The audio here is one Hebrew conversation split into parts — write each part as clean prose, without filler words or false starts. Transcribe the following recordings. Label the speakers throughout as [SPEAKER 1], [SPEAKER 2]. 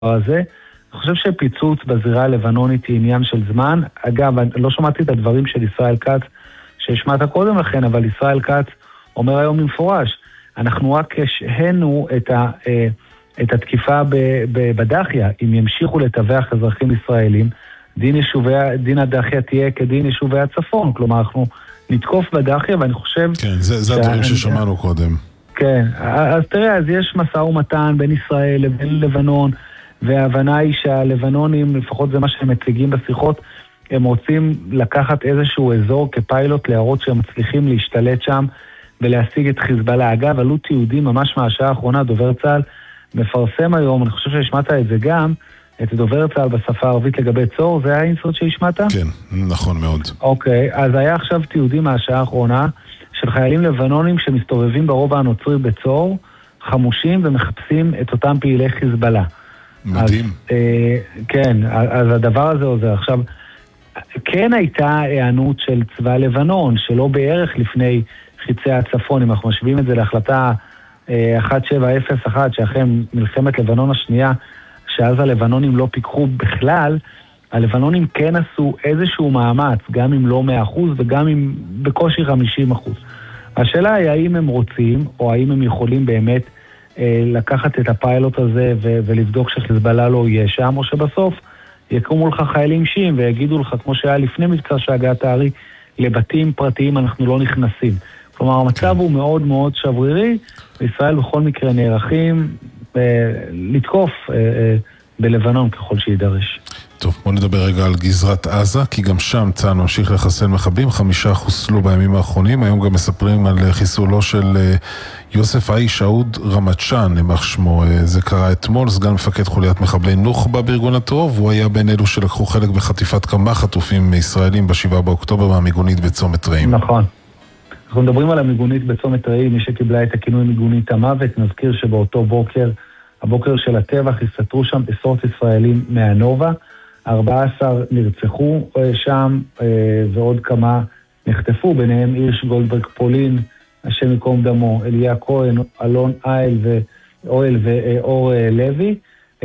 [SPEAKER 1] הזה. אני חושב שפיצוץ בזירה הלבנונית היא עניין של זמן. אגב, לא שמעתי את הדברים של ישראל כץ שהשמעת קודם לכן, אבל ישראל כץ אומר היום במפורש, אנחנו רק השהנו את התקיפה בדחיה. אם ימשיכו לטווח אזרחים ישראלים, דין הדחיה תהיה כדין יישובי הצפון. כלומר, אנחנו נתקוף בדחיה, ואני חושב...
[SPEAKER 2] כן, זה הדברים ששמענו קודם.
[SPEAKER 1] כן, אז תראה, אז יש משא ומתן בין ישראל לבין לבנון, וההבנה היא שהלבנונים, לפחות זה מה שהם מציגים בשיחות, הם רוצים לקחת איזשהו אזור כפיילוט להראות שהם מצליחים להשתלט שם ולהשיג את חיזבאללה. אגב, עלות יהודים ממש מהשעה האחרונה, דובר צה"ל מפרסם היום, אני חושב שהשמעת את זה גם, את דובר צה"ל בשפה הערבית לגבי צור, זה היה אינסרט שהשמעת?
[SPEAKER 2] כן, נכון מאוד.
[SPEAKER 1] אוקיי, אז היה עכשיו תיעודים מהשעה האחרונה של חיילים לבנונים שמסתובבים ברובע הנוצרי בצור, חמושים ומחפשים את אותם פעילי חיזבאללה.
[SPEAKER 2] מדהים.
[SPEAKER 1] אז, כן, אז הדבר הזה עוזר. עכשיו, כן הייתה הענות של צבא לבנון, שלא בערך לפני חיצי הצפון, אם אנחנו משווים את זה להחלטה 1701, שאחרי מלחמת לבנון השנייה, שאז הלבנונים לא פיקחו בכלל, הלבנונים כן עשו איזשהו מאמץ, גם אם לא 100% וגם אם בקושי 50%. השאלה היא האם הם רוצים, או האם הם יכולים באמת לקחת את הפיילוט הזה ולבדוק שחיזבאללה לא יהיה שם, או שבסוף יקומו לך חיילים שיעים ויגידו לך, כמו שהיה לפני מבצע שהגעת הארי, לבתים פרטיים אנחנו לא נכנסים. כלומר, המצב הוא מאוד מאוד שברירי, וישראל בכל מקרה נערכים לתקוף בלבנון ככל שידרש.
[SPEAKER 2] טוב, בוא נדבר רגע על גזרת עזה, כי גם שם צה"ל ממשיך לחסל מחבלים, 5 חוסלו בימים האחרונים, היום גם מספרים על חיסולו של יוסף האיש אהוד רמצ'אן, נמח שמו, זה קרה אתמול, סגן מפקד חוליית מחבלי נוח'בה בארגון הטרור, והוא היה בין אלו שלקחו חלק בחטיפת כמה חטופים ישראלים ב7 באוקטובר מהמיגונית בצומת רעים.
[SPEAKER 1] נכון. אנחנו מדברים על המיגונית בצומת רעים, מי שקיבלה את הכינוי מיגונית המוות, נזכיר שבאותו בוקר, הבוקר של הטבח, הסתתרו שם עשרות ישראלים מהנובה, 14 נרצחו שם ועוד כמה נחטפו, ביניהם הירש גולדברג פולין, השם יקום דמו, אליה כהן, אלון אוהל ואור לוי,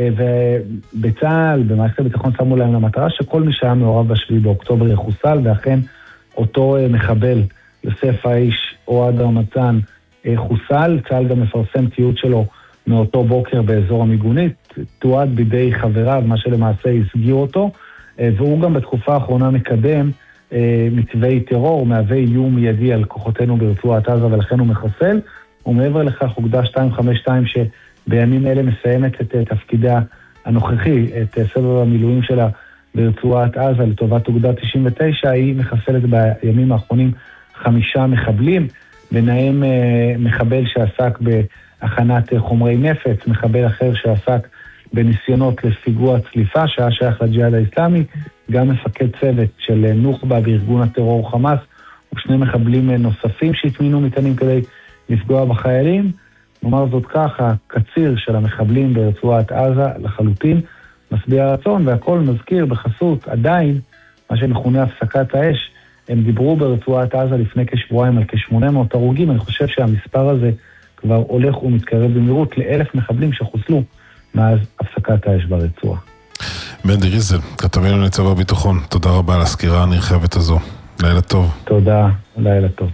[SPEAKER 1] ובצה"ל, במערכת הביטחון שמו להם למטרה שכל מי שהיה מעורב ב7 באוקטובר יחוסל, ואכן אותו מחבל, יוסף האיש אוהד רמצ'אן, חוסל. צה"ל גם מפרסם תיעוד שלו מאותו בוקר באזור המיגונית, תועד בידי חבריו, מה שלמעשה הסגיר אותו, והוא גם בתקופה האחרונה מקדם מתווי טרור, מהווה איום מיידי על כוחותינו ברצועת עזה, ולכן הוא מחסל, ומעבר לכך אוגדה 252 שבימים אלה מסיימת את תפקידה הנוכחי, את סבב המילואים שלה ברצועת עזה לטובת אוגדה 99, היא מחסלת בימים האחרונים 5 מחבלים, ביניהם מחבל שעסק בהכנת חומרי נפץ, מחבל אחר שעסק בניסיונות לפיגוע צליפה, שהיה שייך לג'יהאד האסלאמי, גם מפקד צוות של נוח'בה בארגון הטרור חמאס, ושני מחבלים נוספים שהטמינו מטענים כדי לפגוע בחיילים. נאמר זאת ככה, קציר של המחבלים ברצועת עזה לחלוטין, משביע רצון, והכל מזכיר בחסות עדיין, מה שמכונה הפסקת האש, הם דיברו ברצועת עזה לפני כשבועיים על כ800 הרוגים, אני חושב שהמספר הזה כבר הולך ומתקרב במהירות ל1,000 מחבלים שחוסלו מאז הפסקת האש ברצועה.
[SPEAKER 2] בנדי ריזל, כתבנו לצבא ביטחון, תודה רבה על הסקירה הנרחבת הזו. לילה טוב.
[SPEAKER 1] תודה, לילה טוב.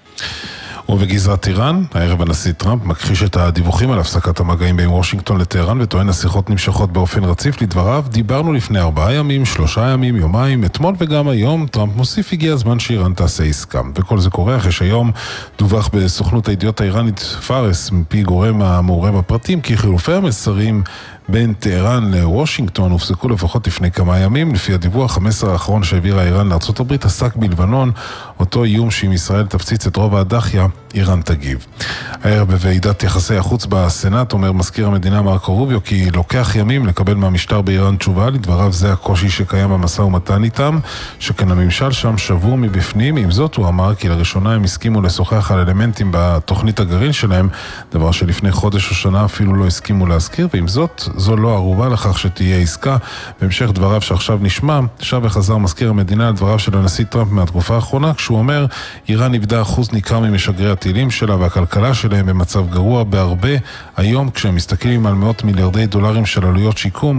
[SPEAKER 2] ובגזרת איראן, הערב הנשיא טראמפ מכחיש את הדיווחים על הפסקת המגעים בין וושינגטון לטהרן וטוען השיחות נמשכות באופן רציף. לדבריו, דיברנו לפני 4 ימים, 3 ימים, יומיים, אתמול וגם היום. טראמפ מוסיף, הגיע הזמן שאיראן תעשה עסקה. וכל זה קורה אחרי שהיום דווח בסוכנות הידיעות האיראנית פארס מפי גורם המעורב בפרטים כי חילופי המסרים בין טהרן לוושינגטון הופסקו לפחות לפני כמה ימים. לפי הדיווח, המסר האחרון שהעבירה איראן לארצות הברית עסק בלבנון, אותו איום שאם ישראל תפציץ את רוב הדחיה, איראן תגיב. הערב בוועידת יחסי החוץ בסנאט אומר מזכיר המדינה מרקו רוביו כי לוקח ימים לקבל מהמשטר באיראן תשובה. לדבריו זה הקושי שקיים במשא ומתן איתם, שכן הממשל שם שבור מבפנים. עם זאת הוא אמר כי לראשונה הם הסכימו לשוחח על אלמנטים בתוכנית הגרעין שלהם, דבר שלפני חודש או שנה אפילו לא הסכימו להזכיר, ועם זאת זו לא ערובה לכך שתהיה עסקה. בהמשך דבריו שעכשיו נשמע, שב וחזר מזכיר המדינה על דבריו של הנשיא טראמפ מהתקופה האחרונה, כשהוא אומר, איראן איבדה אחוז ניכר ממשגרי הטילים שלה והכלכלה שלהם במצב גרוע בהרבה. היום כשהם מסתכלים על מאות מיליארדי דולרים של עלויות שיקום,